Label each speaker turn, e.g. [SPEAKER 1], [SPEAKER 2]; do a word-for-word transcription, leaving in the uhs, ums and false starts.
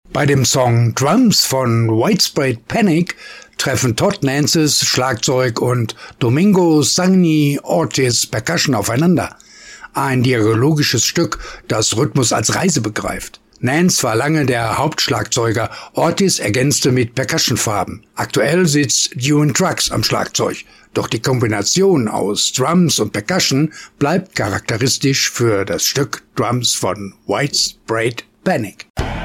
[SPEAKER 1] Bei dem Song Drums von Widespread Panic treffen Todd Nances Schlagzeug und Domingo Sagni Ortiz Percussion aufeinander. Ein dialogisches Stück, das Rhythmus als Reise begreift. Nance war lange der Hauptschlagzeuger, Ortiz ergänzte mit Percussionfarben. Aktuell sitzt Duane Trucks am Schlagzeug, doch die Kombination aus Drums und Percussion bleibt charakteristisch für das Stück Drums von Widespread Panic.